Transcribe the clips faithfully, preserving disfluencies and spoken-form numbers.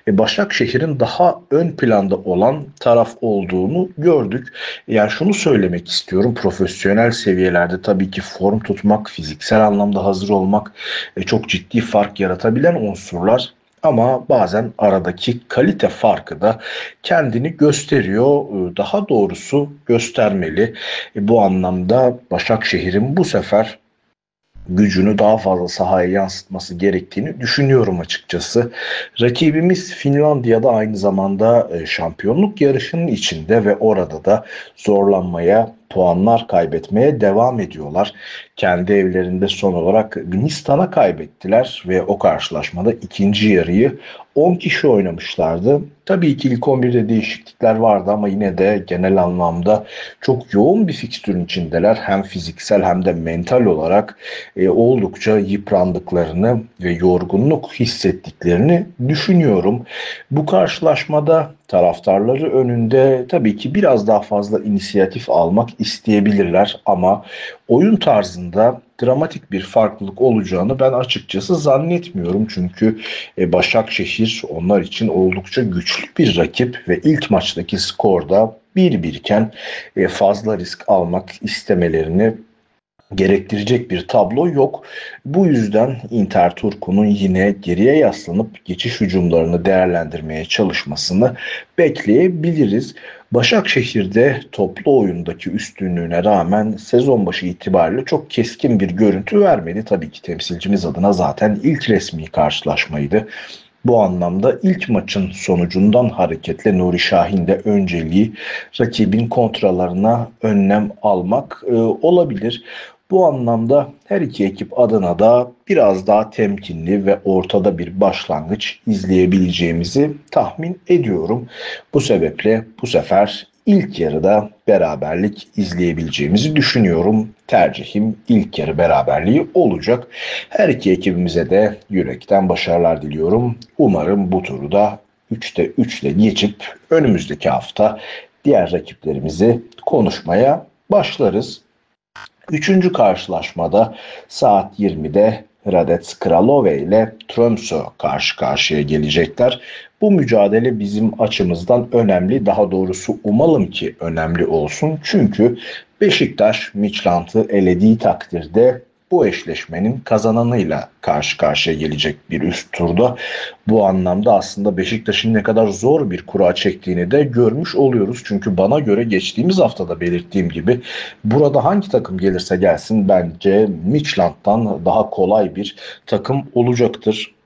e, Başakşehir'in daha ön planda olan taraf olduğunu gördük. Yani şunu söylemek istiyorum. Profesyonel seviyelerde tabii ki form tutmak, fiziksel anlamda hazır olmak e, çok ciddi fark yaratabilen unsurlar. Ama bazen aradaki kalite farkı da kendini gösteriyor. E, Daha doğrusu göstermeli. E, Bu anlamda Başakşehir'in bu sefer gücünü daha fazla sahaya yansıtması gerektiğini düşünüyorum açıkçası. Rakibimiz Finlandiya'da aynı zamanda e, şampiyonluk yarışının içinde ve orada da zorlanmaya, puanlar kaybetmeye devam ediyorlar. Kendi evlerinde son olarak Yunanistan'a kaybettiler ve o karşılaşmada ikinci yarıyı on kişi oynamışlardı. Tabii ki ilk on birde değişiklikler vardı ama yine de genel anlamda çok yoğun bir fikstürün içindeler. Hem fiziksel hem de mental olarak e, oldukça yıprandıklarını ve yorgunluk hissettiklerini düşünüyorum. Bu karşılaşmada taraftarları önünde tabii ki biraz daha fazla inisiyatif almak isteyebilirler ama oyun tarzında dramatik bir farklılık olacağını ben açıkçası zannetmiyorum. Çünkü e, Başakşehir onlar için oldukça güçlü bir rakip ve ilk maçtaki skorda bir 1 iken e, fazla risk almak istemelerini gerektirecek bir tablo yok. Bu yüzden Inter Turku'nun yine geriye yaslanıp geçiş hücumlarını değerlendirmeye çalışmasını bekleyebiliriz. Başakşehir'de toplu oyundaki üstünlüğüne rağmen sezon başı itibariyle çok keskin bir görüntü vermedi. Tabii ki temsilcimiz adına zaten ilk resmi karşılaşmaydı. Bu anlamda ilk maçın sonucundan hareketle Nuri Şahin de önceliği rakibin kontralarına önlem almak e, olabilir. Bu anlamda her iki ekip adına da biraz daha temkinli ve ortada bir başlangıç izleyebileceğimizi tahmin ediyorum. Bu sebeple bu sefer ilk yarıda beraberlik izleyebileceğimizi düşünüyorum. Tercihim ilk yarı beraberliği olacak. Her iki ekibimize de yürekten başarılar diliyorum. Umarım bu turu da üçte üç ile geçip önümüzdeki hafta diğer rakiplerimizi konuşmaya başlarız. Üçüncü karşılaşmada saat yirmide Hradec Kralove ile Tromsø karşı karşıya gelecekler. Bu mücadele bizim açımızdan önemli. Daha doğrusu umalım ki önemli olsun. Çünkü Beşiktaş Midtjylland'ı elediği takdirde bu eşleşmenin kazananıyla karşı karşıya gelecek bir üst turda. Bu anlamda aslında Beşiktaş'ın ne kadar zor bir kura çektiğini de görmüş oluyoruz. Çünkü bana göre geçtiğimiz haftada belirttiğim gibi burada hangi takım gelirse gelsin bence Midtjylland'dan daha kolay bir takım olacaktır.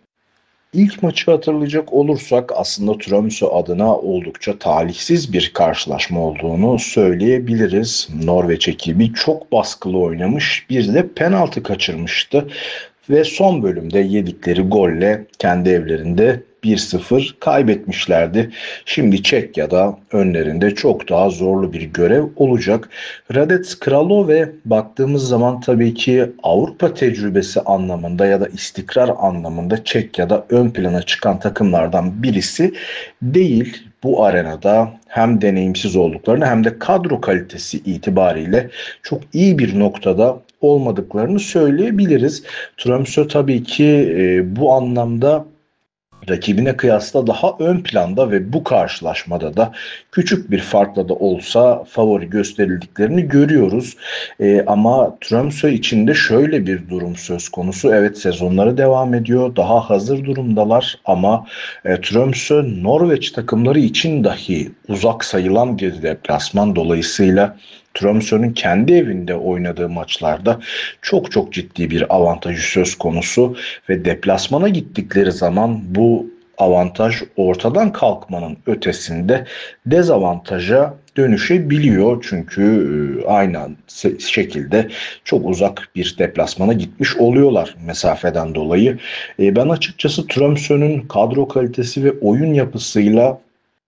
İlk maçı hatırlayacak olursak aslında Tromsø adına oldukça talihsiz bir karşılaşma olduğunu söyleyebiliriz. Norveç ekibi çok baskılı oynamış, bir de penaltı kaçırmıştı ve son bölümde yedikleri golle kendi evlerinde bir sıfır kaybetmişlerdi. Şimdi Çekya'da önlerinde çok daha zorlu bir görev olacak. Hradec Kralove baktığımız zaman tabii ki Avrupa tecrübesi anlamında ya da istikrar anlamında Çekya'da ön plana çıkan takımlardan birisi değil. Bu arenada hem deneyimsiz olduklarını hem de kadro kalitesi itibariyle çok iyi bir noktada olmadıklarını söyleyebiliriz. Tromsø tabii ki e, bu anlamda rakibine kıyasla daha ön planda ve bu karşılaşmada da küçük bir farkla da olsa favori gösterildiklerini görüyoruz. Ee, ama Tromsø için de şöyle bir durum söz konusu. Evet, sezonları devam ediyor. Daha hazır durumdalar ama e, Tromsø Norveç takımları için dahi uzak sayılan bir deplasman dolayısıyla Tromsø'nün kendi evinde oynadığı maçlarda çok çok ciddi bir avantajı söz konusu ve deplasmana gittikleri zaman bu avantaj ortadan kalkmanın ötesinde dezavantaja dönüşebiliyor. Çünkü e, aynı şekilde çok uzak bir deplasmana gitmiş oluyorlar mesafeden dolayı. E, ben açıkçası Tromsø'nün kadro kalitesi ve oyun yapısıyla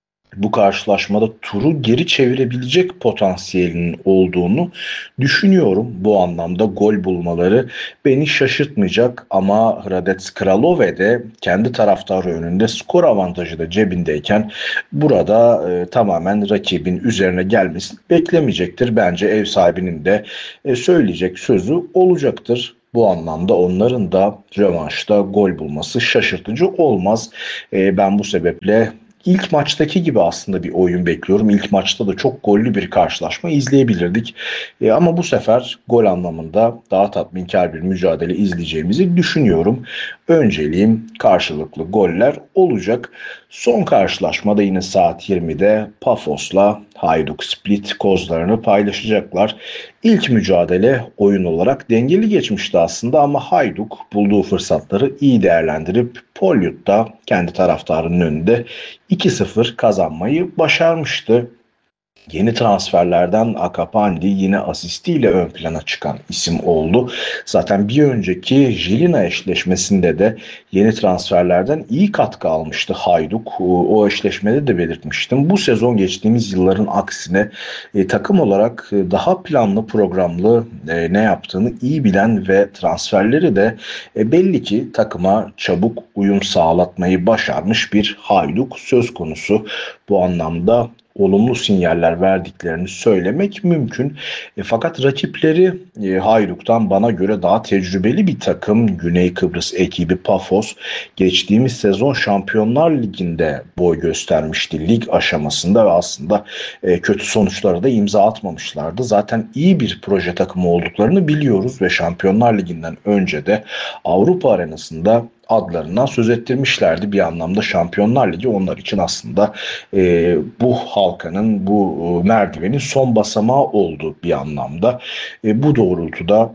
bu karşılaşmada turu geri çevirebilecek potansiyelinin olduğunu düşünüyorum. Bu anlamda gol bulmaları beni şaşırtmayacak ama Hradec Kralove de kendi taraftarı önünde skor avantajı da cebindeyken burada e, tamamen rakibin üzerine gelmesini beklemeyecektir. Bence ev sahibinin de e, söyleyecek sözü olacaktır. Bu anlamda onların da rövanşta gol bulması şaşırtıcı olmaz. E, ben bu sebeple ilk maçtaki gibi aslında bir oyun bekliyorum. İlk maçta da çok gollü bir karşılaşma izleyebilirdik. E, ama bu sefer gol anlamında daha tatminkar bir mücadele izleyeceğimizi düşünüyorum. Önceliğim karşılıklı goller olacak. Son karşılaşmada yine saat yirmide Pafos'la Hajduk Split kozlarını paylaşacaklar. İlk mücadele oyun olarak dengeli geçmişti aslında ama Hajduk bulduğu fırsatları iyi değerlendirip Polyut'ta kendi taraftarının önünde iki sıfır kazanmayı başarmıştı. Yeni transferlerden Akapandi yine asistiyle ön plana çıkan isim oldu. Zaten bir önceki Jelina eşleşmesinde de yeni transferlerden iyi katkı almıştı Hajduk. O eşleşmede de belirtmiştim. Bu sezon geçtiğimiz yılların aksine e, takım olarak e, daha planlı programlı e, ne yaptığını iyi bilen ve transferleri de e, belli ki takıma çabuk uyum sağlatmayı başarmış bir Hajduk söz konusu. Bu anlamda olumlu sinyaller verdiklerini söylemek mümkün. E, fakat rakipleri e, Hajduk'tan bana göre daha tecrübeli bir takım. Güney Kıbrıs ekibi Pafos geçtiğimiz sezon Şampiyonlar Ligi'nde boy göstermişti lig aşamasında ve aslında e, kötü sonuçlara da imza atmamışlardı. Zaten iyi bir proje takımı olduklarını biliyoruz ve Şampiyonlar Ligi'nden önce de Avrupa arenasında adlarından söz ettirmişlerdi. Bir anlamda Şampiyonlar Ligi onlar için aslında e, bu halkanın, bu e, merdivenin son basamağı oldu bir anlamda. E, bu doğrultuda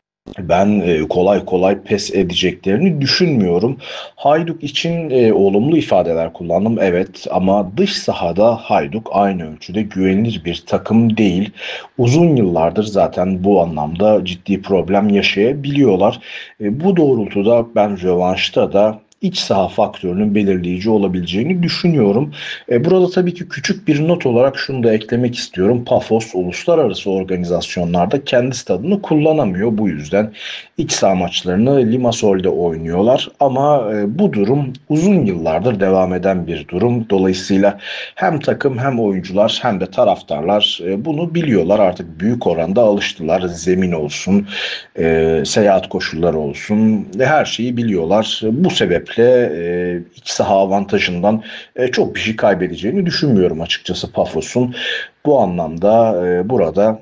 ben e, kolay kolay pes edeceklerini düşünmüyorum. Hajduk için e, olumlu ifadeler kullandım evet ama dış sahada Hajduk aynı ölçüde güvenilir bir takım değil. Uzun yıllardır zaten bu anlamda ciddi problem yaşayabiliyorlar. E, bu doğrultuda ben rövanşta da iç saha faktörünün belirleyici olabileceğini düşünüyorum. E, burada tabii ki küçük bir not olarak şunu da eklemek istiyorum. Pafos uluslararası organizasyonlarda kendi stadını kullanamıyor. Bu yüzden iç saha maçlarını Limassol'de oynuyorlar. Ama e, bu durum uzun yıllardır devam eden bir durum. Dolayısıyla hem takım hem oyuncular hem de taraftarlar e, bunu biliyorlar. Artık büyük oranda alıştılar. Zemin olsun, e, seyahat koşulları olsun ve her şeyi biliyorlar. Bu sebeple e, iç saha avantajından e, çok bir şey kaybedeceğini düşünmüyorum açıkçası Pafos'un. Bu anlamda e, burada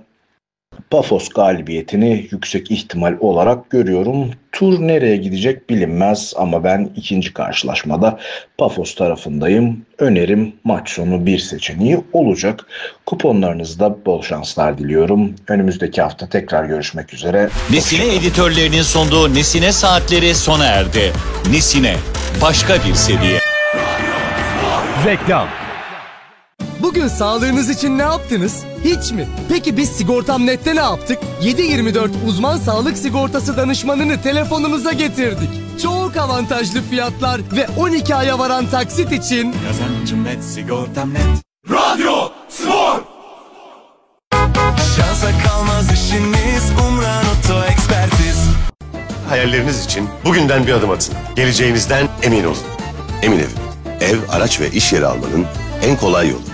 Pafos galibiyetini yüksek ihtimal olarak görüyorum. Tur nereye gidecek bilinmez ama ben ikinci karşılaşmada Pafos tarafındayım. Önerim maç sonu bir seçeneği olacak. Kuponlarınızda bol şanslar diliyorum. Önümüzdeki hafta tekrar görüşmek üzere. Nesine editörlerinin sunduğu Nesine Saatleri sona erdi. Nesine, başka bir seviye. Reklam. Bugün sağlığınız için ne yaptınız? Hiç mi? Peki biz Sigortam Net'te ne yaptık? yedi yirmi dört uzman sağlık sigortası danışmanını telefonumuza getirdik. Çok avantajlı fiyatlar ve on iki aya varan taksit için Kazancım net, sigortam net. Radyo Spor. Şansa kalmaz işiniz, Umran Oto Ekspertiz. Hayalleriniz için bugünden bir adım atın. Geleceğinizden emin olun. Emin Ev, ev, araç ve iş yeri almanın en kolay yolu.